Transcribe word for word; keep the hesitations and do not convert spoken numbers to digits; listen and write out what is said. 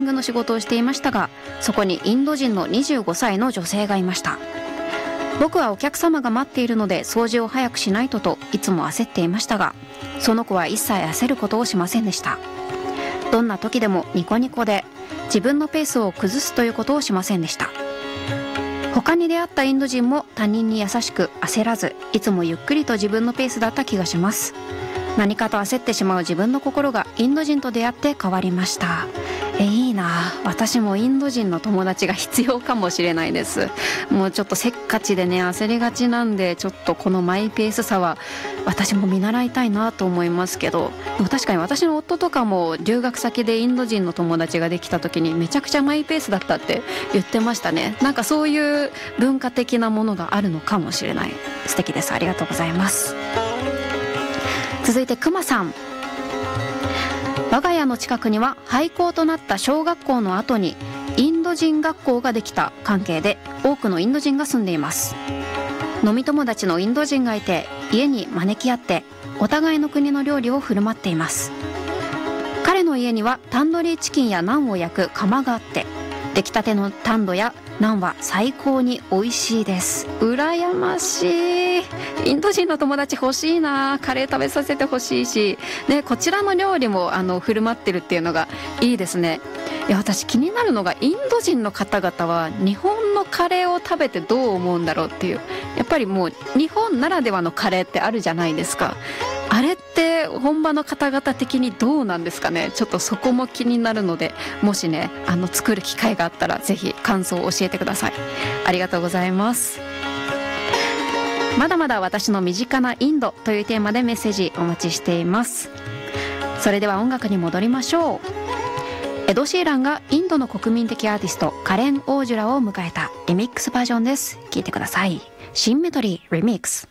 の仕事をしていましたが、そこにインド人のにじゅうごさいの女性がいました。僕はお客様が待っているので掃除を早くしないとといつも焦っていましたが、その子は一切焦ることをしませんでした。どんな時でもニコニコで自分のペースを崩すということをしませんでした。他に出会ったインド人も他人に優しく焦らず、いつもゆっくりと自分のペースだった気がします。何かと焦ってしまう自分の心がインド人と出会って変わりました。えいいな、私もインド人の友達が必要かもしれないです。もうちょっとせっかちでね、焦りがちなんで、ちょっとこのマイペースさは私も見習いたいなと思いますけど、でも確かに私の夫とかも留学先でインド人の友達ができた時にめちゃくちゃマイペースだったって言ってましたね。なんかそういう文化的なものがあるのかもしれない。素敵です。ありがとうございます。続いてくまさん。我が家の近くには廃校となった小学校の後にインド人学校ができた関係で、多くのインド人が住んでいます。飲み友達のインド人がいて、家に招き合ってお互いの国の料理を振る舞っています。彼の家にはタンドリーチキンやナンを焼く窯があって、出来たてのタンドやナンは最高に美味しいです。羨ましい。インド人の友達欲しいな。カレー食べさせてほしいし、ね、こちらの料理もあの振る舞ってるっていうのがいいですね。いや、私気になるのが、インド人の方々は日本のカレーを食べてどう思うんだろうっていう。やっぱりもう日本ならではのカレーってあるじゃないですか。あれって本場の方々的にどうなんですかね。ちょっとそこも気になるので、もしね、あの作る機会があったらぜひ感想を教えてください。ありがとうございます。まだまだ私の身近なインドというテーマでメッセージお待ちしています。それでは音楽に戻りましょう。エド・シーランがインドの国民的アーティストカレン・オージュラを迎えたリミックスバージョンです。聴いてください。シンメトリーリミックス。